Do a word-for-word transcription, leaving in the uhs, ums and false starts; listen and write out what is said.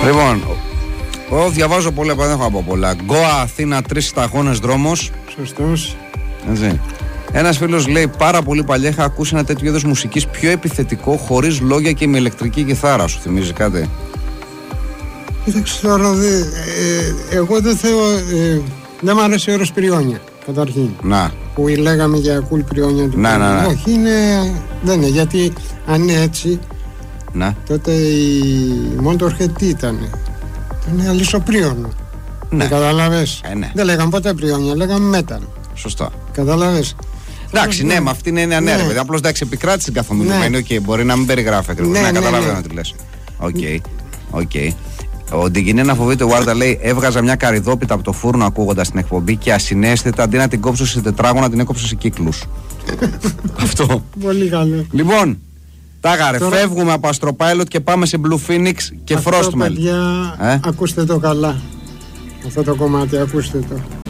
Λοιπόν, εγώ διαβάζω πολλά, δεν έχω από πολλά. Γκοa Αθήνα, τρεις σταγόνες δρόμος. Σωστός. Έτσι. Ένας φίλος λέει: πάρα πολύ παλιά είχα ακούσει ένα τέτοιο είδος μουσικής πιο επιθετικό, χωρίς λόγια και με ηλεκτρική κιθάρα. Σου θυμίζει κάτι? Κοίταξε τώρα, δε, ε, εγώ δεν θέλω. Ε, δεν μου αρέσει ο όρος πριόνια, καταρχήν. Να. Που λέγαμε για κουλ πριόνια του. Να, να, ναι. Όχι, είναι, δεν είναι, γιατί αν είναι έτσι, να. τότε η Motorhead τι ήτανε? Ήταν αλυσοπρίωνο. Ναι. Καταλαβες. Ε, ναι. Δεν λέγαμε ποτέ πριόνια, λέγαμε metal. Σωστά. Καταλαβες. Εντάξει, ναι, με αυτήν είναι νέα, ναι, ρε παιδί. Απλώς εντάξει, επικράτησε την καθομιλουμένη. Ναι. Οκ, okay, μπορεί να μην περιγράφει ακριβώς. Ναι, Ναι, ναι, καταλαβαίνω ναι. τι λες. Οκ, οκ. Ο Ντιγκινέ να φοβείται, ο Βάρντα λέει: έβγαζα μια καρυδόπιτα από το φούρνο ακούγοντας την εκπομπή και ασυναίσθητα αντί να την κόψω σε τετράγωνα την έκοψα σε κύκλους. Αυτό. Πολύ καλό. Λοιπόν, τάγαρε, Τώρα... φεύγουμε από Astropilot και πάμε σε Blue Phoenix και Αυτό, Frostmelt. παιδιά, ε? ακούστε το καλά. Αυτό το κομμάτι, ακούστε το.